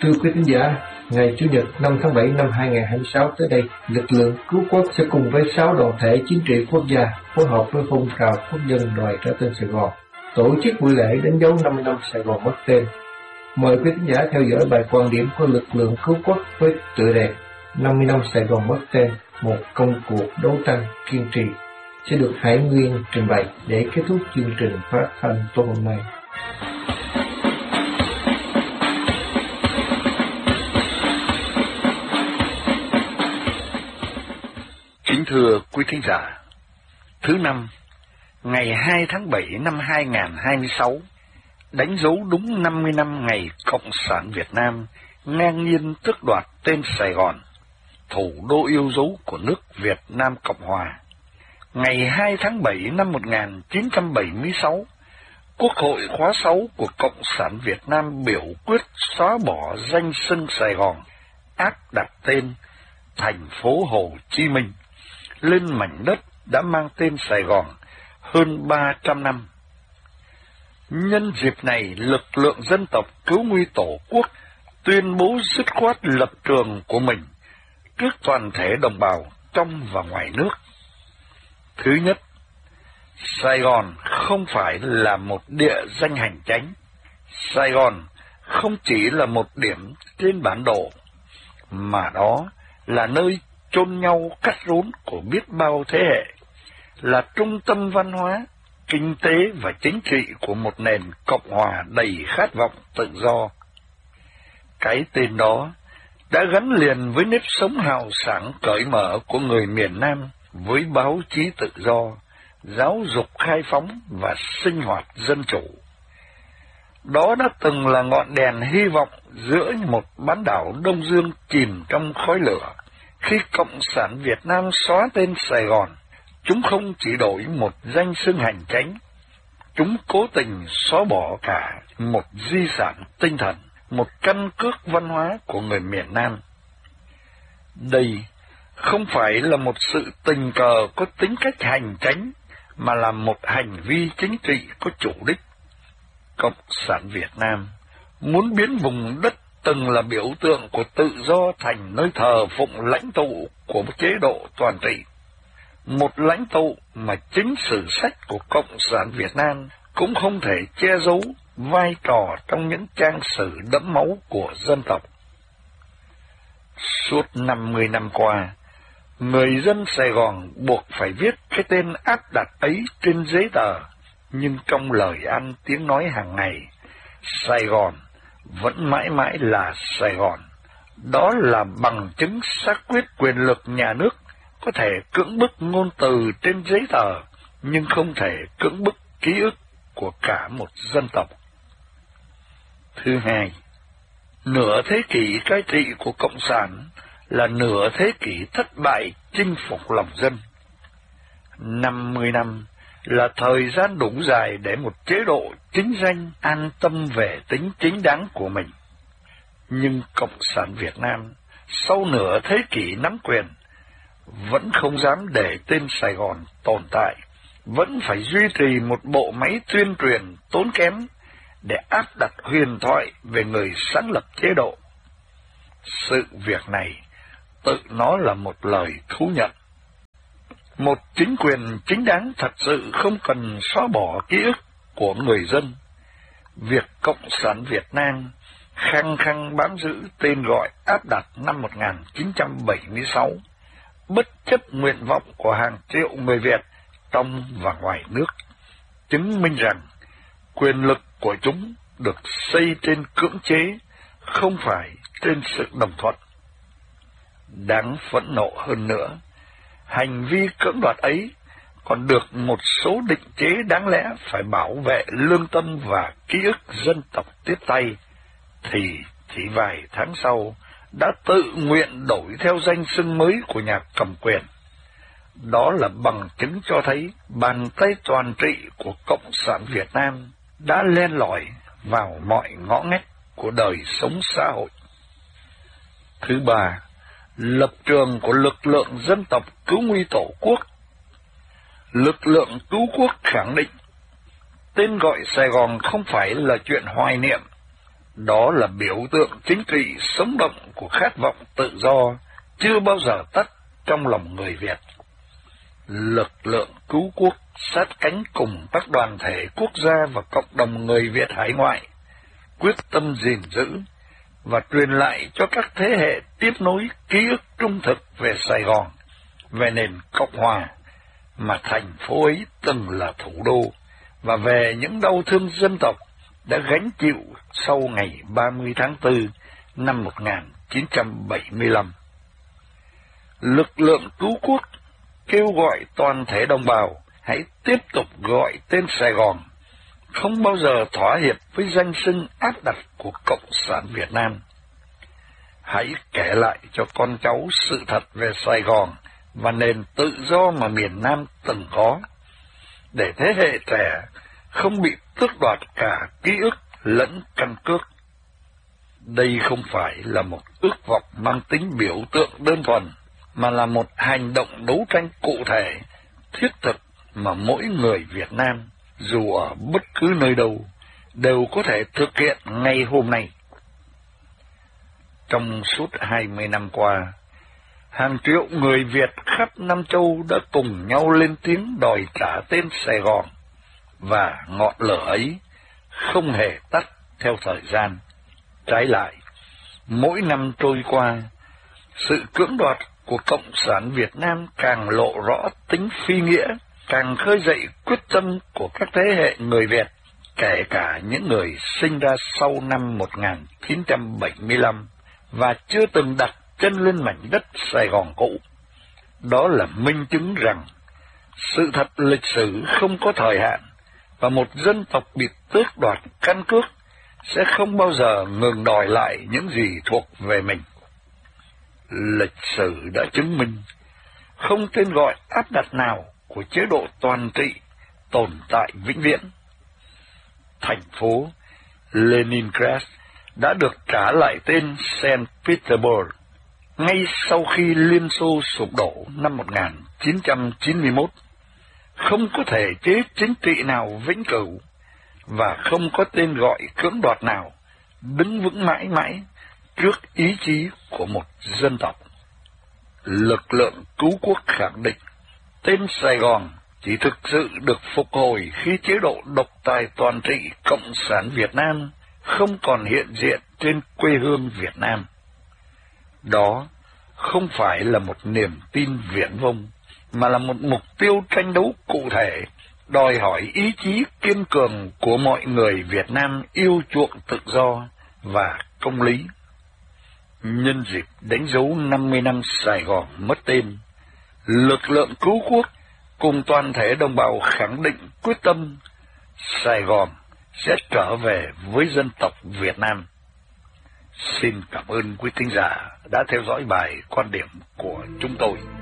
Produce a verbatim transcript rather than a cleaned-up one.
Thưa quý khán giả, ngày Chủ nhật năm tháng bảy năm hai nghìn không trăm hai mươi sáu tới đây, lực lượng cứu quốc sẽ cùng với sáu đoàn thể chính trị quốc gia phối hợp với phong trào quốc dân đòi trả tên Sài Gòn, tổ chức buổi lễ đánh dấu năm mươi năm Sài Gòn mất tên. Mời quý khán giả theo dõi bài quan điểm của lực lượng cứu quốc với tựa đề năm mươi năm Sài Gòn mất tên, một công cuộc đấu tranh kiên trì, sẽ được Hải Nguyên trình bày để kết thúc chương trình phát thanh tối hôm nay. Kính thưa quý thính giả, thứ năm, ngày hai tháng bảy năm hai nghìn không trăm hai mươi sáu, đánh dấu đúng năm mươi năm ngày Cộng sản Việt Nam ngang nhiên tước đoạt tên Sài Gòn, thủ đô yêu dấu của nước Việt Nam Cộng Hòa. Ngày hai tháng bảy năm một nghìn chín trăm bảy mươi sáu, Quốc hội khóa sáu của Cộng sản Việt Nam biểu quyết xóa bỏ danh xưng Sài Gòn, áp đặt tên thành phố Hồ Chí Minh lên mảnh đất đã mang tên Sài Gòn hơn ba trăm năm. Nhân dịp này, lực lượng dân tộc cứu nguy Tổ quốc tuyên bố dứt khoát lập trường của mình trước toàn thể đồng bào trong và ngoài nước. Thứ nhất, Sài Gòn không phải là một địa danh hành chánh. Sài Gòn không chỉ là một điểm trên bản đồ, mà đó là nơi chôn nhau cắt rốn của biết bao thế hệ, là trung tâm văn hóa, kinh tế và chính trị của một nền Cộng hòa đầy khát vọng tự do. Cái tên đó đã gắn liền với nếp sống hào sảng cởi mở của người miền Nam, với báo chí tự do, giáo dục khai phóng và sinh hoạt dân chủ. Đó đã từng là ngọn đèn hy vọng giữa một bán đảo Đông Dương chìm trong khói lửa. Khi Cộng sản Việt Nam xóa tên Sài Gòn, chúng không chỉ đổi một danh xưng hành chánh, chúng cố tình xóa bỏ cả một di sản tinh thần, một căn cước văn hóa của người miền Nam. Đây không phải là một sự tình cờ có tính cách hành chánh, mà là một hành vi chính trị có chủ đích. Cộng sản Việt Nam muốn biến vùng đất từng là biểu tượng của tự do thành nơi thờ phụng lãnh tụ của một chế độ toàn trị. Một lãnh tụ mà chính sử sách của Cộng sản Việt Nam cũng không thể che giấu vai trò trong những trang sử đẫm máu của dân tộc. Suốt năm mươi năm qua, người dân Sài Gòn buộc phải viết cái tên áp đặt ấy trên giấy tờ, nhưng trong lời ăn tiếng nói hàng ngày, Sài Gòn vẫn mãi mãi là Sài Gòn. Đó là bằng chứng xác quyết quyền lực nhà nước có thể cưỡng bức ngôn từ trên giấy tờ, nhưng không thể cưỡng bức ký ức của cả một dân tộc. Thứ hai, nửa thế kỷ cai trị của Cộng sản là nửa thế kỷ thất bại chinh phục lòng dân. năm mươi năm là thời gian đủ dài để một chế độ chính danh an tâm về tính chính đáng của mình. Nhưng Cộng sản Việt Nam sau nửa thế kỷ nắm quyền vẫn không dám để tên Sài Gòn tồn tại, vẫn phải duy trì một bộ máy tuyên truyền tốn kém để áp đặt huyền thoại về người sáng lập chế độ. Sự việc này tự nó là một lời thú nhận. Một chính quyền chính đáng thật sự không cần xóa bỏ ký ức của người dân. Việc Cộng sản Việt Nam khăng khăng bám giữ tên gọi áp đặt năm một nghìn chín trăm bảy mươi sáu, bất chấp nguyện vọng của hàng triệu người Việt trong và ngoài nước, chứng minh rằng quyền lực của chúng được xây trên cưỡng chế, không phải trên sự đồng thuận. Đáng phẫn nộ hơn nữa, hành vi cưỡng đoạt ấy còn được một số định chế đáng lẽ phải bảo vệ lương tâm và ký ức dân tộc tiếp tay, thì chỉ vài tháng sau đã tự nguyện đổi theo danh xưng mới của nhà cầm quyền. Đó là bằng chứng cho thấy bàn tay toàn trị của Cộng sản Việt Nam đã len lỏi vào mọi ngõ ngách của đời sống xã hội. Thứ ba, lập trường của lực lượng dân tộc cứu nguy Tổ quốc. Lực lượng cứu quốc khẳng định tên gọi Sài Gòn không phải là chuyện hoài niệm, Đó là biểu tượng chính trị sống động của khát vọng tự do, chưa bao giờ tắt trong lòng người Việt. Lực lượng cứu quốc sát cánh cùng các đoàn thể quốc gia và cộng đồng người Việt hải ngoại, quyết tâm gìn giữ và truyền lại cho các thế hệ tiếp nối ký ức trung thực về Sài Gòn, về nền Cộng hòa mà thành phố ấy từng là thủ đô, và về những đau thương dân tộc đã gánh chịu sau ngày ba mươi tháng tư năm một nghìn chín trăm bảy mươi lăm. Lực lượng cứu quốc kêu gọi toàn thể đồng bào hãy tiếp tục gọi tên Sài Gòn, không bao giờ thỏa hiệp với danh xưng áp đặt của Cộng sản Việt Nam. Hãy kể lại cho con cháu sự thật về Sài Gòn và nền tự do mà miền Nam từng có, để thế hệ trẻ không bị tước đoạt cả ký ức lẫn căn cước. Đây không phải là một ước vọng mang tính biểu tượng đơn thuần, mà là một hành động đấu tranh cụ thể, thiết thực mà mỗi người Việt Nam, dù ở bất cứ nơi đâu, đều có thể thực hiện ngay hôm nay. Trong suốt hai mươi năm qua, hàng triệu người Việt khắp Nam Châu đã cùng nhau lên tiếng đòi trả tên Sài Gòn, và ngọn lửa ấy không hề tắt theo thời gian. Trái lại, mỗi năm trôi qua, sự cưỡng đoạt của Cộng sản Việt Nam càng lộ rõ tính phi nghĩa, càng khơi dậy quyết tâm của các thế hệ người Việt, kể cả những người sinh ra sau năm một nghìn chín trăm bảy mươi lăm và chưa từng đặt chân lên mảnh đất Sài Gòn cũ. Đó là minh chứng rằng sự thật lịch sử không có thời hạn, và một dân tộc bị tước đoạt căn cước sẽ không bao giờ ngừng đòi lại những gì thuộc về mình. Lịch sử đã chứng minh không tên gọi áp đặt nào của chế độ toàn trị tồn tại vĩnh viễn. Thành phố Leningrad đã được trả lại tên Saint Petersburg ngay sau khi Liên Xô sụp đổ năm một nghìn chín trăm chín mươi mốt. Không có thể chế chính trị nào vĩnh cửu, và không có tên gọi cưỡng đoạt nào đứng vững mãi mãi trước ý chí của một dân tộc. Lực lượng cứu quốc khẳng định tên Sài Gòn chỉ thực sự được phục hồi khi chế độ độc tài toàn trị Cộng sản Việt Nam không còn hiện diện trên quê hương Việt Nam. Đó không phải là một niềm tin viển vông, mà là một mục tiêu tranh đấu cụ thể, đòi hỏi ý chí kiên cường của mọi người Việt Nam yêu chuộng tự do và công lý. Nhân dịp đánh dấu năm mươi năm Sài Gòn mất tên, lực lượng cứu quốc cùng toàn thể đồng bào khẳng định quyết tâm Sài Gòn sẽ trở về với dân tộc Việt Nam. Xin cảm ơn quý thính giả đã theo dõi bài quan điểm của chúng tôi.